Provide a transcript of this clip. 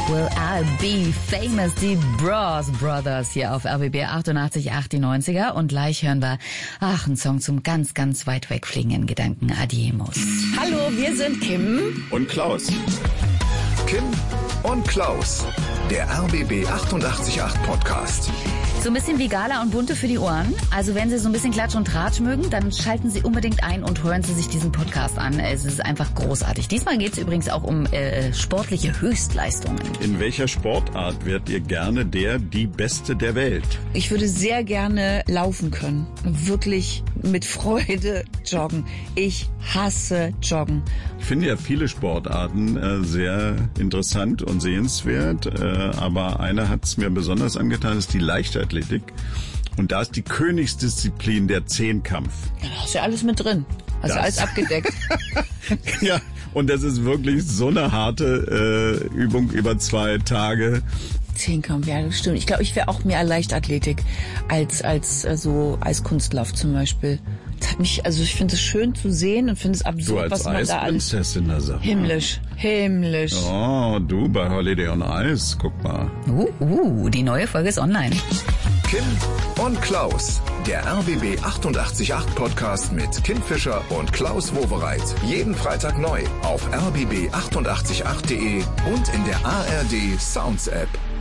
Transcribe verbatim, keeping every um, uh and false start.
Will I be famous? Die Bros Brothers hier auf R B B achtundachtzig Komma acht, die neunziger. Und gleich hören wir, ach, einen Song zum ganz, ganz weit wegfliegenden Gedanken. Adiemus. Hallo, wir sind Kim und Klaus. Kim und Klaus, der R B B achtundachtzig Komma acht Podcast. So ein bisschen wie Gala und Bunte für die Ohren. Also wenn Sie so ein bisschen Klatsch und Tratsch mögen, dann schalten Sie unbedingt ein und hören Sie sich diesen Podcast an. Es ist einfach großartig. Diesmal geht es übrigens auch um äh, sportliche Höchstleistungen. In welcher Sportart wärt ihr gerne der, die Beste der Welt? Ich würde sehr gerne laufen können. Wirklich mit Freude joggen. Ich hasse Joggen. Ich finde ja viele Sportarten äh, sehr interessant und sehenswert. Äh, aber eine hat es mir besonders angetan, ist die Leichtathletik. Und da ist die Königsdisziplin der Zehnkampf. Ja, da hast du ja alles mit drin. Hast du alles abgedeckt. Ja, und das ist wirklich so eine harte äh, Übung über zwei Tage. Zehnkampf, ja, das stimmt. Ich glaube, ich wäre auch mehr Leichtathletik als als äh, so Eiskunstlauf zum Beispiel. Das hat mich, also ich finde es schön zu sehen und finde es absurd, was man da alles. Eisprinzessin, da sagt man. Himmlisch, himmlisch. Oh, du bei Holiday on Ice, guck mal. Uh, uh, die neue Folge ist online. Kim und Klaus, der R B B achtundachtzig Komma acht Podcast mit Kim Fischer und Klaus Wowereit. Jeden Freitag neu auf r b b achtundachtzig Komma acht punkt de und in der A R D Sounds App.